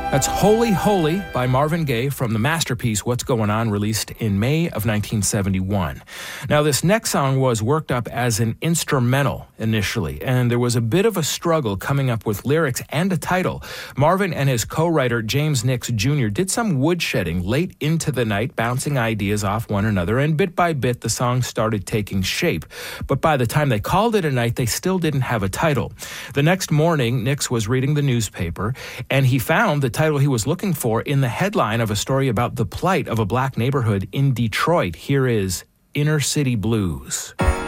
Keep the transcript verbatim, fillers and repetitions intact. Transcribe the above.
That's Holy Holy by Marvin Gaye from the masterpiece What's Going On, released in May of nineteen seventy-one. Now, this next song was worked up as an instrumental initially, and there was a bit of a struggle coming up with lyrics and a title. Marvin and his co-writer James Nix Junior did some woodshedding late into the night, bouncing ideas off one another, and bit by bit the song started taking shape. But by the time they called it a night, they still didn't have a title. The next morning, Nix was reading the newspaper, and he found the title he was looking for in the headline of a story about the plight of a black neighborhood in Detroit. Here is Inner City Blues.